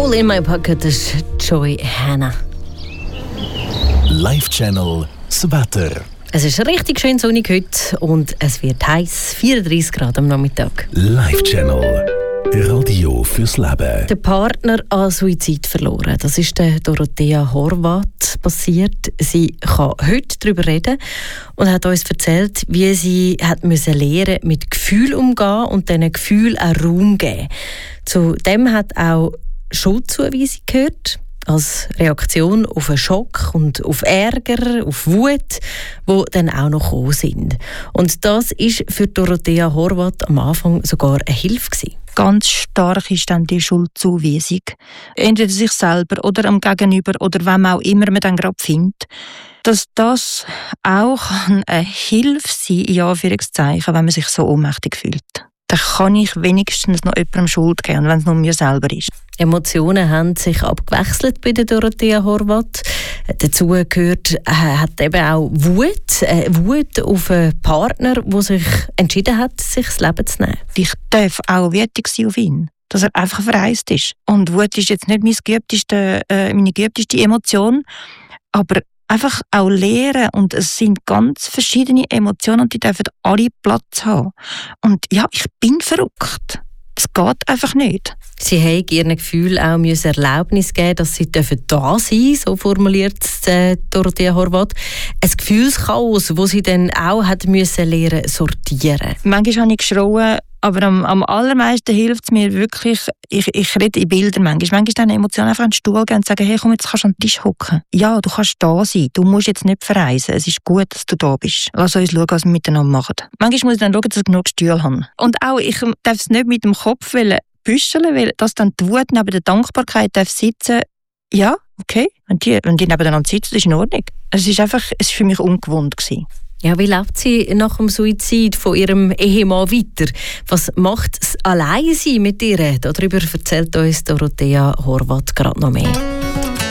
Hole in my pocket, das ist Joy Hannah. Live Channel, das Wetter. Es ist richtig schön sonnig heute und es wird heiß, 34 Grad am Nachmittag. Live Channel, Radio fürs Leben. Der Partner an Suizid verloren. Das ist der Dorothea Horvath passiert. Sie kann heute darüber reden und hat uns erzählt, wie sie hat lernen mit Gefühlen umgehen und diesen Gefühlen auch Raum geben. Zu dem hat auch Schuldzuweisung gehört, als Reaktion auf einen Schock und auf Ärger, auf Wut, die dann auch noch gekommen sind. Und das war für Dorothea Horvath am Anfang sogar eine Hilfe gewesen. Ganz stark ist dann die Schuldzuweisung. Entweder sich selber oder am Gegenüber oder wem auch immer man dann gerade findet. Dass das auch eine Hilfe sein kann, in Anführungszeichen, wenn man sich so ohnmächtig fühlt. Dann kann ich wenigstens noch jemandem Schuld geben, wenn es nur mir selber ist. Emotionen haben sich abgewechselt bei der Dorothea Horvath. Dazu gehört hat eben auch Wut. Wut auf einen Partner, der sich entschieden hat, sich das Leben zu nehmen. Ich darf auch wütig sein auf ihn, dass er einfach verreist ist. Und Wut ist jetzt nicht meine geübteste Emotion, aber einfach auch lernen. Und es sind ganz verschiedene Emotionen und die dürfen alle Platz haben. Und ja, ich bin verrückt. Es geht einfach nicht. Sie haben ihren Gefühlen auch Erlaubnis geben, dass sie da sein dürfen, so formuliert Dorothea Horvath. Ein Gefühlschaos, das sie dann auch hat lernen sortieren. Manchmal habe ich geschrien, aber am allermeisten hilft es mir wirklich, ich rede in Bildern manchmal. Manchmal dann Emotionen einfach an den Stuhl gehen und sagen, hey, komm, jetzt kannst du an den Tisch hocken. Ja, du kannst da sein, du musst jetzt nicht verreisen. Es ist gut, dass du da bist. Lass uns schauen, was wir miteinander machen. Manchmal muss ich dann schauen, dass ich genug Stühle habe. Und auch, ich darf es nicht mit dem Kopf büscheln, weil dass dann die Wut neben der Dankbarkeit darf sitzen. Ja, okay. Wenn die nebeneinander sitzen, ist in Ordnung. Es ist für mich ungewohnt gewesen. Ja, wie lebt sie nach dem Suizid von ihrem Ehemann weiter? Was macht es allein sein mit ihr? Darüber erzählt uns Dorothea Horvath gerade noch mehr.